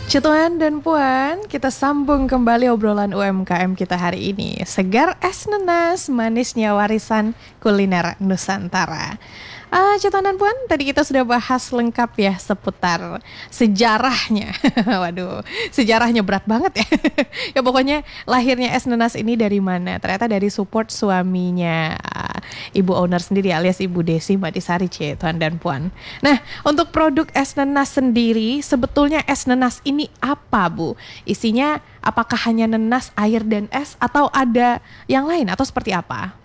Tuan dan Puan, kita sambung kembali obrolan UMKM kita hari ini. Segar es nanas, manisnya warisan kuliner Nusantara. Tuan dan Puan, tadi kita sudah bahas lengkap ya seputar sejarahnya. Waduh, sejarahnya berat banget ya. Ya pokoknya lahirnya es nanas ini dari mana? Ternyata dari support suaminya Ibu owner sendiri alias Ibu Desi Mbak Disari, Tuan dan Puan. Nah, untuk produk es nanas sendiri, sebetulnya es nanas ini apa, Bu? Isinya apakah hanya nanas, air, dan es atau ada yang lain atau seperti apa?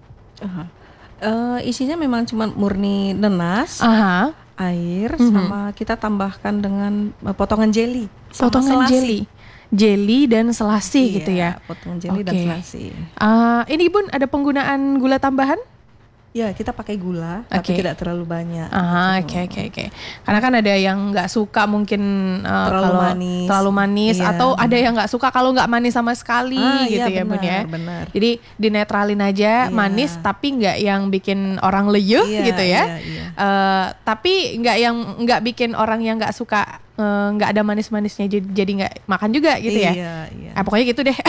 Isinya memang cuma murni nanas, air, sama kita tambahkan dengan potongan jelly. Potongan jelly dan selasi gitu ya. Potongan jelly dan selasi. Ini Bun, ada penggunaan gula tambahan? Ya, kita pakai gula, tapi tidak terlalu banyak. Oke. Karena kan ada yang nggak suka mungkin terlalu manis atau ada yang nggak suka kalau nggak manis sama sekali gitu ya, Bun ya. Benar. Jadi dinetralin aja manis, tapi nggak yang bikin orang leyeh gitu ya. Tapi nggak bikin orang yang nggak suka nggak ada manis-manisnya jadi nggak makan juga gitu ya. Pokoknya gitu deh.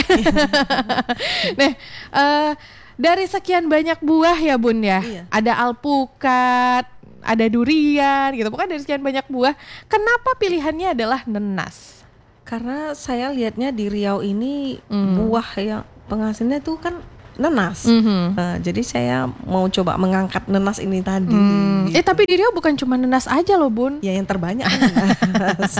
Nah, dari sekian banyak buah ya Bun ya, ada alpukat, ada durian gitu. Pokoknya dari sekian banyak buah, kenapa pilihannya adalah nanas? Karena saya lihatnya di Riau ini buah yang penghasilnya itu kan nanas. Jadi saya mau coba mengangkat nanas ini tadi. Tapi di Riau bukan cuma nanas aja loh Bun. Ya yang terbanyak nanas.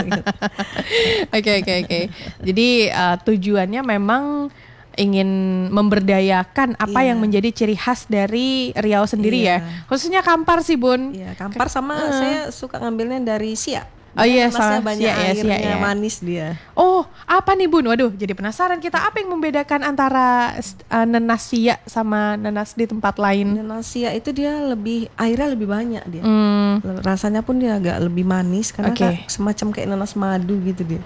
Oke. Jadi tujuannya memang ingin memberdayakan apa yang menjadi ciri khas dari Riau sendiri ya. Khususnya kampar sih Bun. Iya, kampar sama saya suka ngambilnya dari siak. Nanasnya banyak airnya, manis dia. Oh, apa nih Bun? Waduh, jadi penasaran kita. Apa yang membedakan antara nanas siak sama nanas di tempat lain? Nanas siak itu dia airnya lebih banyak dia. Rasanya pun dia agak lebih manis karena semacam kayak nanas madu gitu dia.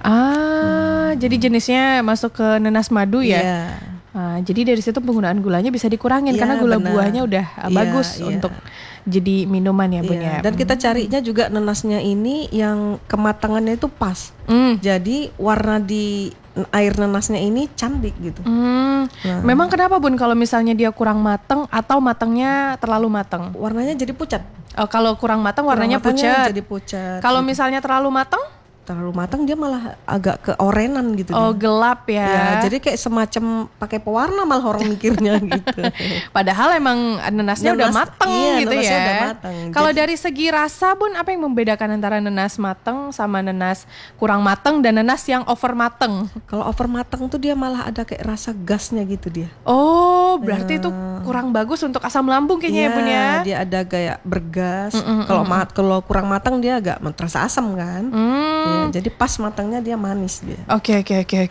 Jadi jenisnya masuk ke nanas madu ya. Jadi dari situ penggunaan gulanya bisa dikurangin karena gula buahnya udah bagus untuk jadi minuman ya Bun ya. Dan kita carinya juga nanasnya ini yang kematangannya itu pas. Jadi warna di air nanasnya ini cantik gitu. Memang kenapa Bun kalau misalnya dia kurang mateng atau matengnya terlalu mateng? Warnanya jadi pucat. Kalau kurang mateng warnanya pucat. Jadi pucat. Kalau misalnya terlalu mateng? Terlalu matang dia malah agak keorenan gitu. Gelap ya. Jadi kayak semacam pakai pewarna malah orang mikirnya gitu. Padahal emang nanasnya udah mateng gitu ya. Udah mateng. Kalau dari segi rasa Bun, apa yang membedakan antara nanas mateng sama nanas kurang mateng dan nanas yang over mateng? Kalau over mateng tuh dia malah ada kayak rasa gasnya gitu dia. Oh, berarti itu kurang bagus untuk asam lambung kayaknya ya Bun ya. Dia ada kayak bergas. Kalau kurang mateng dia agak terasa asam kan. Jadi pas matangnya dia manis dia. Oke.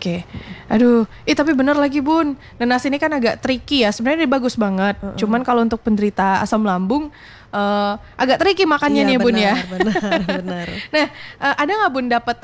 Aduh, tapi bener lagi Bun, nanas ini kan agak tricky ya. Sebenarnya dia bagus banget. Cuman kalau untuk penderita asam lambung agak tricky makannya nih Bun ya. Benar. Nah, ada nggak Bun dapat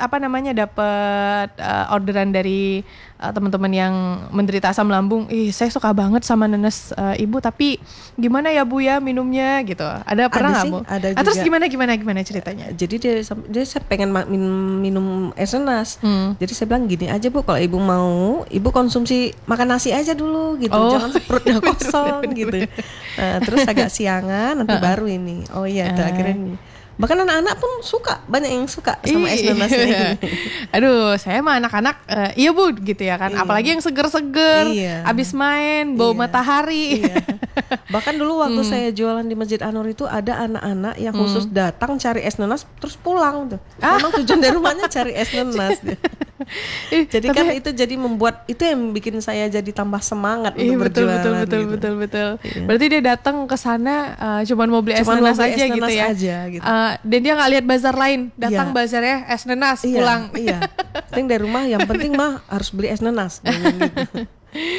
orderan dari teman-teman yang menderita asam lambung? Saya suka banget sama nanas Ibu, tapi gimana ya Bu ya minumnya gitu. Ada pernah nggak Bu? Ada juga. Terus gimana ceritanya? Jadi dia saya pengen minum es nanas. Jadi saya bilang gini aja Bu, kalau Ibu mau, Ibu konsumsi makan nasi aja dulu gitu. Jangan perutnya kosong gitu. Terus agak siangan nanti baru ini. Akhirnya ini. Bahkan anak-anak pun suka, banyak yang suka sama es nanas ini. Aduh, saya mah anak-anak iya Bu gitu ya kan. Apalagi yang seger-seger, abis main, bau matahari. Bahkan dulu waktu saya jualan di Masjid An-Nur itu ada anak-anak yang khusus datang cari es nanas terus pulang tuh. Memang tujuan dari rumahnya cari es nanas. Jadi kan itu jadi membuat itu yang bikin saya jadi tambah semangat untuk berjualan. Betul. Berarti dia datang ke sana cuman mau beli es nanas aja gitu ya. Dan dia nggak lihat bazar lain, datang bazarnya es nanas pulang. Penting dari rumah yang penting mah harus beli es nanas. Gitu.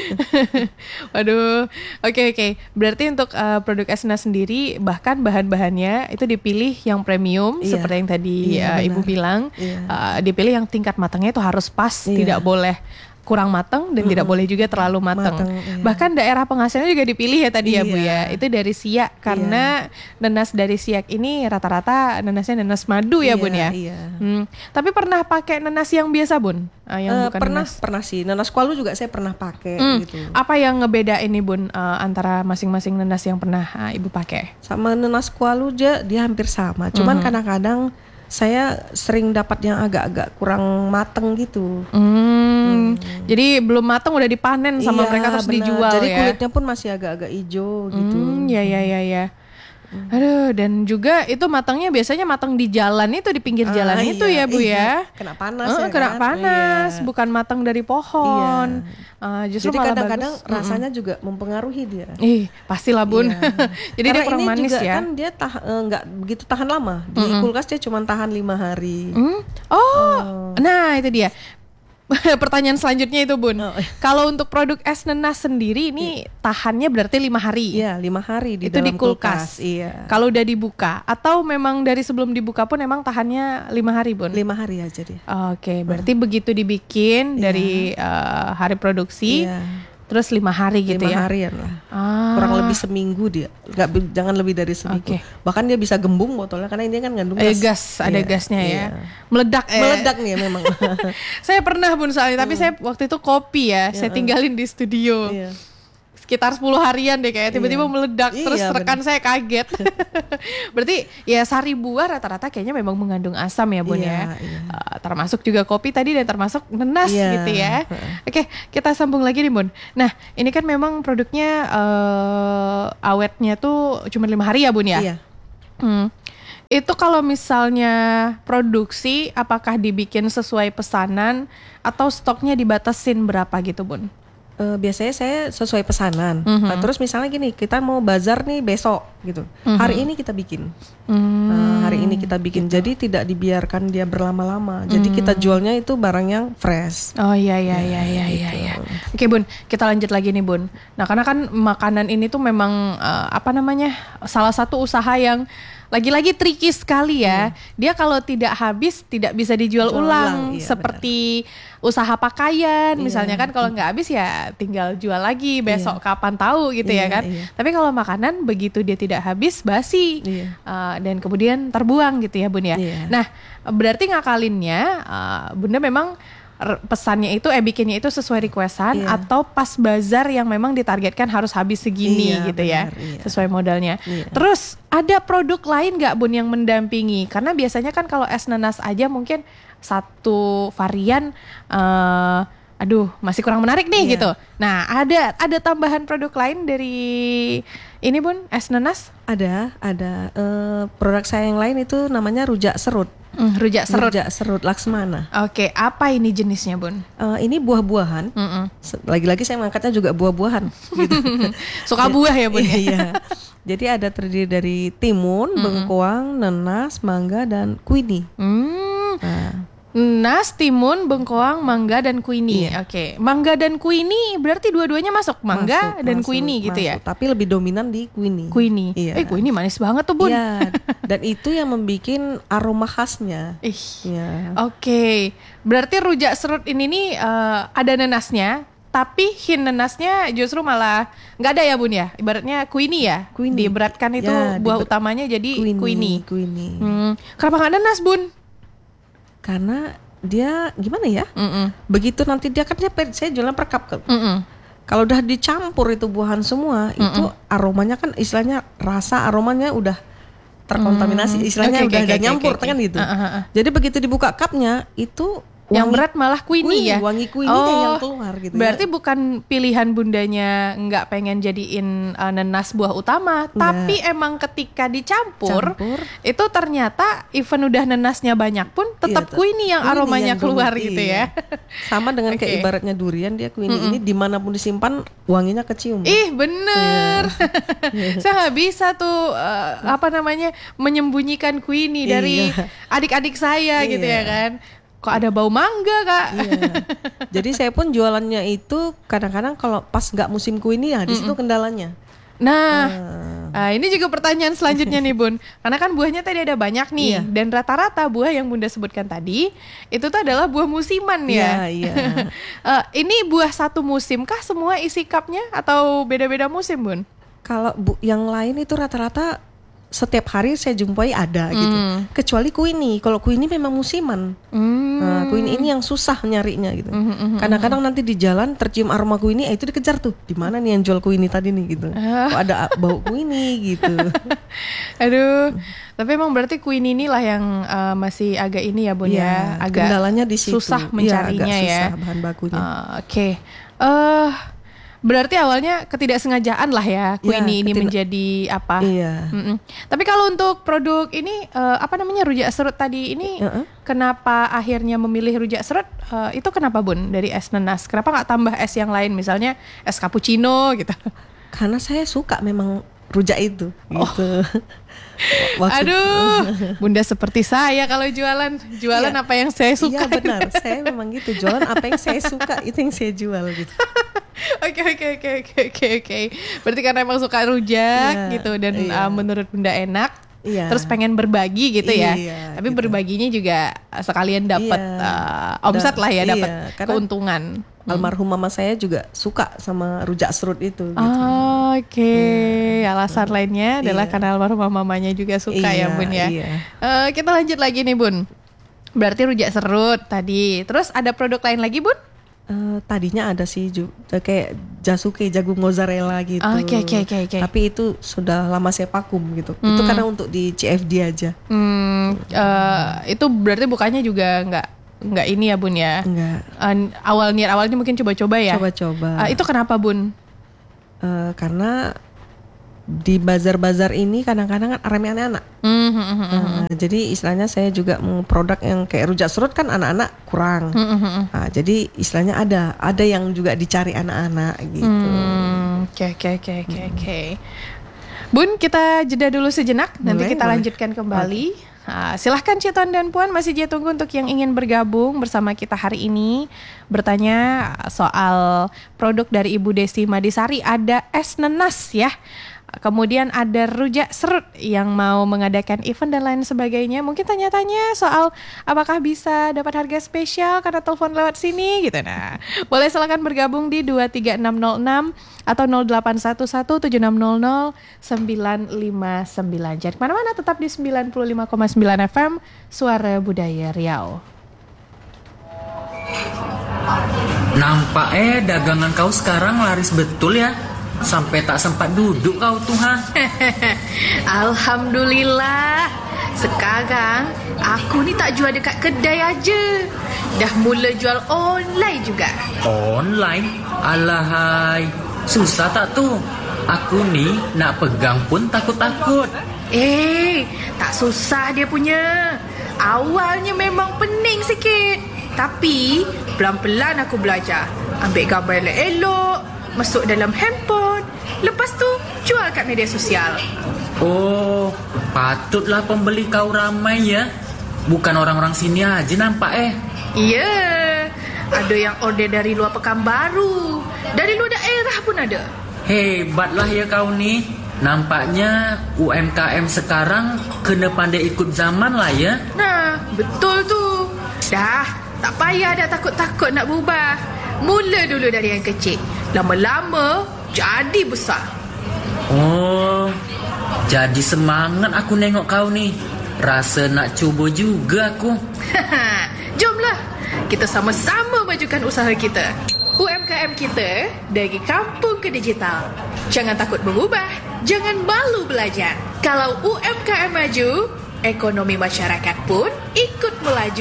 Waduh, oke. Berarti untuk produk es nanas sendiri bahkan bahan-bahannya itu dipilih yang premium seperti yang tadi Ibu bilang. Dipilih yang tingkat matangnya itu harus pas, tidak boleh kurang matang dan tidak boleh juga terlalu matang. Iya. Bahkan daerah penghasilnya juga dipilih ya tadi ya Bu ya. Iya. Itu dari Siak karena nanas dari Siak ini rata-rata nanasnya nanas madu ya Bun ya. Iya. Tapi pernah pakai nanas yang biasa Bun? Yang bukan Pernah sih. Nanas kualu juga saya pernah pakai gitu. Apa yang ngebeda ini Bun antara masing-masing nanas yang pernah Ibu pakai? Sama nanas kualu dia hampir sama. Cuman kadang-kadang saya sering dapat yang agak-agak kurang mateng gitu. Jadi belum mateng udah dipanen sama mereka terus benar. dijual. Jadi ya. kulitnya pun masih agak-agak hijau gitu. Ya. Aduh, dan juga itu matangnya biasanya matang di jalan itu, di pinggir jalan itu ya Bu ya. Kena panas ya Kena kan? panas, bukan matang dari pohon. Justru Jadi malah kadang-kadang bagus. rasanya juga mempengaruhi dia. Pastilah Bun. Iya. Jadi dia kurang ini manis juga ya. kan dia nggak begitu tahan lama. Di kulkas dia cuma tahan 5 hari. Nah itu dia. Pertanyaan selanjutnya itu Bun. Kalau untuk produk es nanas sendiri ini tahannya berarti 5 hari. Iya, 5 hari di Itu dalam di kulkas. Iya. Kalau udah dibuka atau memang dari sebelum dibuka pun emang tahannya 5 hari Bun? 5 hari aja dia. Oke, berarti begitu dibikin dari hari produksi, terus 5 hari gitu 5 ya? harian lah. Kurang lebih seminggu dia. Jangan lebih dari seminggu. Oke. Bahkan dia bisa gembung botolnya karena ini kan ngandung gas. Ada gasnya ya. Meledak Meledak nih memang. Saya pernah Bun soalnya, tapi saya waktu itu kopi ya, saya tinggalin di studio. Sekitar 10 harian deh kayak tiba-tiba meledak, terus rekan saya kaget. Berarti ya sari buah rata-rata kayaknya memang mengandung asam ya Bun ya. Termasuk juga kopi tadi dan termasuk nanas gitu ya. Oke, kita sambung lagi nih Bun. Nah ini kan memang produknya awetnya tuh cuma 5 hari ya Bun ya. Iya. Itu kalau misalnya produksi apakah dibikin sesuai pesanan atau stoknya dibatasin berapa gitu Bun? Biasanya saya sesuai pesanan. Terus misalnya gini, kita mau bazar nih besok gitu. Hari ini kita bikin. Hari ini kita bikin. Gitu. Jadi tidak dibiarkan dia berlama-lama. Jadi kita jualnya itu barang yang fresh. Oh iya. Oke Bun, kita lanjut lagi nih Bun. Nah karena kan makanan ini tuh memang salah satu usaha yang lagi-lagi tricky sekali ya. Dia kalau tidak habis tidak bisa dijual ulang. Seperti usaha pakaian misalnya kan kalau nggak habis ya tinggal jual lagi besok kapan tahu gitu ya kan. Tapi kalau makanan begitu dia tidak habis basi dan kemudian terbuang gitu ya Bun ya. Nah berarti ngakalinnya Bunda memang pesannya itu bikinnya itu sesuai requestan atau pas bazar yang memang ditargetkan harus habis segini gitu ya sesuai modalnya. Terus ada produk lain nggak Bun yang mendampingi? Karena biasanya kan kalau es nanas aja mungkin satu varian masih kurang menarik nih gitu. Nah ada tambahan produk lain dari ini Bun es nanas? Ada produk saya yang lain itu namanya rujak serut. Rujak serut Laksmana. Oke, apa ini jenisnya Bun? Ini buah-buahan. Lagi-lagi saya mengangkatnya juga buah-buahan. Gitu. Suka buah ya Bun? Iya. Jadi ada terdiri dari timun, bengkoang, nanas, mangga, dan kuini. Nas, timun, bengkoang, mangga, dan kuini. Oke, mangga dan kuini berarti dua-duanya masuk mangga dan kuini gitu ya? Tapi lebih dominan di kuini. Kuini. Kuini manis banget tuh Bun. Iya. Dan itu yang membuat aroma khasnya. Oke. Berarti rujak serut ini nih ada nanasnya, tapi hint nanasnya justru malah nggak ada ya Bun ya? Ibaratnya kuini ya? Diberatkan itu buah utamanya jadi kuini. Kenapa nggak nanas Bun? Karena dia gimana ya? Begitu nanti dia kan saya jualan per cup. Kalau udah dicampur itu buahan semua, itu aromanya kan istilahnya rasa aromanya udah terkontaminasi, istilahnya udah nyampur kan gitu. Jadi begitu dibuka cupnya itu yang berat malah kuini ya? Wangi kuininya yang keluar gitu. Berarti bukan pilihan bundanya nggak pengen jadiin nanas buah utama, tapi emang ketika dicampur itu ternyata even udah nanasnya banyak pun tetap kuini yang aromanya keluar gitu ya. Sama dengan kayak ibaratnya durian, dia kuini ini dimanapun disimpan wanginya kecium. Ih bener. Saya nggak bisa tuh menyembunyikan kuini dari adik-adik saya gitu ya kan. Kok ada bau mangga Kak? Jadi saya pun jualannya itu kadang-kadang kalau pas nggak musim kuini ya di situ kendalanya. Nah, ini juga pertanyaan selanjutnya nih Bun. Karena kan buahnya tadi ada banyak nih. Iya. Dan rata-rata buah yang Bunda sebutkan tadi itu tuh adalah buah musiman ya. Iya. Ini buah satu musim kah semua isi cupnya atau beda-beda musim Bun? Kalau yang lain itu rata-rata setiap hari saya jumpai ada gitu. Kecuali Queenie. Kalau Queenie memang musiman. Nah, Queenie ini yang susah nyarinya gitu. Kadang-kadang nanti di jalan tercium aroma Queenie, itu dikejar tuh. Di mana nih yang jual Queenie tadi nih gitu. Kok ada bau Queenie gitu. Aduh. Tapi emang berarti Queenie inilah yang masih agak ini ya Bun ya. Agak kendalanya di situ. Susah mencarinya agak ya. susah bahan bakunya. Oke. Berarti awalnya ketidaksengajaan lah ya Queenie ini menjadi apa? Iya. Tapi kalau untuk produk ini rujak serut tadi ini kenapa akhirnya memilih rujak serut? Itu kenapa Bun dari es nanas? Kenapa nggak tambah es yang lain misalnya es cappuccino gitu? Karena saya suka memang rujak itu gitu. Aduh, Bunda seperti saya kalau jualan apa yang saya suka. Iya benar, saya memang gitu, jualan apa yang saya suka itu yang saya jual gitu. Oke. Berarti karena emang suka rujak gitu dan menurut Bunda enak, terus pengen berbagi gitu ya. Tapi gitu. Berbaginya juga sekalian dapat omset lah ya, dapat keuntungan. Almarhum mama saya juga suka sama rujak serut itu. Gitu. Oke. Alasan lainnya adalah karena almarhum mamanya juga suka ya Bun ya. Kita lanjut lagi nih Bun. Berarti rujak serut tadi. Terus ada produk lain lagi Bun? Tadinya ada sih kayak jasuke jagung mozzarella gitu. Oke. Tapi itu sudah lama saya vakum gitu. Itu karena untuk di CFD aja. Itu berarti bukannya juga nggak ini ya Bun ya? Enggak. Awalnya mungkin coba-coba ya? Coba-coba. Itu kenapa Bun? Karena di bazar-bazar ini kadang-kadang kan rame anak-anak. Jadi istilahnya saya juga mau produk yang kayak rujak serut kan anak-anak kurang. Jadi istilahnya ada yang juga dicari anak-anak gitu. Oke. Bun, kita jeda dulu sejenak. Nanti kita lanjutkan kembali. Silahkan Citon dan Puan, masih dia tunggu untuk yang ingin bergabung bersama kita hari ini, bertanya soal produk dari Ibu Desi Madisari. Ada es nanas ya, kemudian ada rujak serut yang mau mengadakan event dan lain sebagainya. Mungkin tanya-tanya soal apakah bisa dapat harga spesial karena telepon lewat sini gitu. Nah, boleh silakan bergabung di 23606 atau 0811-7600-959. Jadi mana-mana tetap di 95,9 FM Suara Budaya Riau. Nampak dagangan kau sekarang laris betul ya. Sampai tak sempat duduk kau tuh Alhamdulillah. Sekarang aku ni tak jual dekat kedai aja. Dah mula jual online juga. Online? Alahai, susah tak tuh? Aku ni nak pegang pun takut-takut. Tak susah dia punya. Awalnya memang pening sikit, tapi pelan-pelan aku belajar. Ambil gambar elok-elok, masuk dalam handphone, lepas tu jual kat media sosial. Oh, patutlah pembeli kau ramai ya. Bukan orang-orang sini aja nampak Ya, ada yang order dari luar Pekanbaru, dari luar daerah pun ada. Hebatlah ya kau ni. Nampaknya UMKM sekarang kena pandai ikut zaman lah ya. Nah, betul tu. Dah, tak payah dah takut-takut nak berubah. Mula dulu dari yang kecil, lama-lama jadi besar. Oh, jadi semangat aku nengok kau ni. Rasa nak cuba juga aku. Jomlah, kita sama-sama majukan usaha kita. UMKM kita dari kampung ke digital. Jangan takut berubah, jangan malu belajar. Kalau UMKM maju, ekonomi masyarakat pun ikut melaju.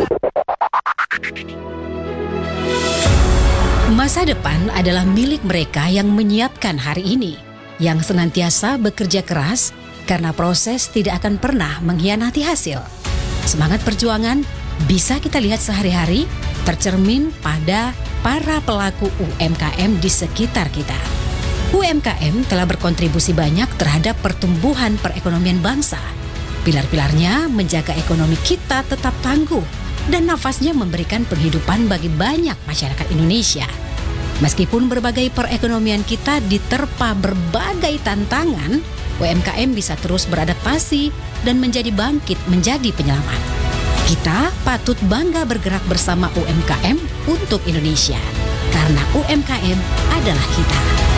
Masa depan adalah milik mereka yang menyiapkan hari ini, yang senantiasa bekerja keras karena proses tidak akan pernah mengkhianati hasil. Semangat perjuangan bisa kita lihat sehari-hari tercermin pada para pelaku UMKM di sekitar kita. UMKM telah berkontribusi banyak terhadap pertumbuhan perekonomian bangsa. Pilar-pilarnya menjaga ekonomi kita tetap tangguh dan nafasnya memberikan penghidupan bagi banyak masyarakat Indonesia. Meskipun berbagai perekonomian kita diterpa berbagai tantangan, UMKM bisa terus beradaptasi dan menjadi bangkit menjadi penyelamat. Kita patut bangga bergerak bersama UMKM untuk Indonesia, karena UMKM adalah kita.